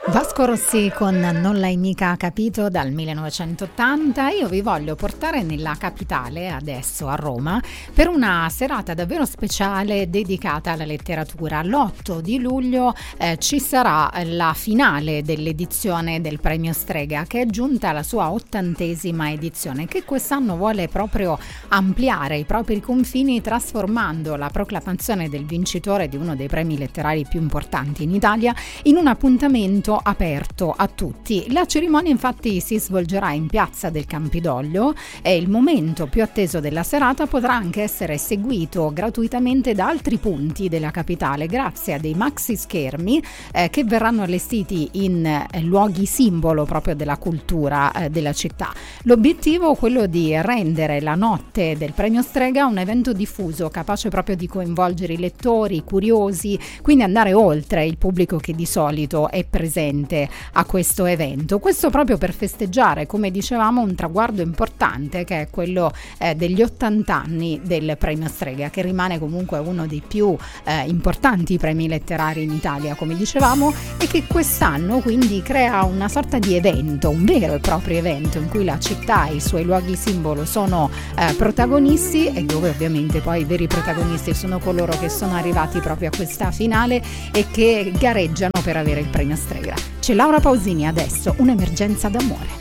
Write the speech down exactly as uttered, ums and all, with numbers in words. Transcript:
Vasco Rossi con Non l'hai mica capito dal millenovecentottanta. Io vi voglio portare nella capitale, adesso a Roma, per una serata davvero speciale dedicata alla letteratura. L'otto di luglio eh, ci sarà la finale dell'edizione del Premio Strega, che è giunta alla sua ottantesima edizione, che quest'anno vuole proprio ampliare i propri confini, trasformando la proclamazione del vincitore di uno dei premi letterari più importanti in Italia in un appuntamento aperto a tutti. La cerimonia infatti si svolgerà in piazza del Campidoglio e il momento più atteso della serata potrà anche essere seguito gratuitamente da altri punti della capitale grazie a dei maxi schermi eh, che verranno allestiti in eh, luoghi simbolo proprio della cultura eh, della città. L'obiettivo è quello di rendere la notte del Premio Strega un evento diffuso, capace proprio di coinvolgere i lettori, i curiosi, quindi andare oltre il pubblico che di solito è presente a questo evento. Questo proprio per festeggiare, come dicevamo, un traguardo importante che è quello eh, degli ottanta anni del Premio Strega, che rimane comunque uno dei più eh, importanti premi letterari in Italia, come dicevamo, e che quest'anno quindi crea una sorta di evento, un vero e proprio evento in cui la città e i suoi luoghi simbolo sono eh, protagonisti, e dove ovviamente poi i veri protagonisti sono coloro che sono arrivati proprio a questa finale e che gareggiano per avere il Premio Strega. C'è Laura Pausini adesso, Un'emergenza d'amore.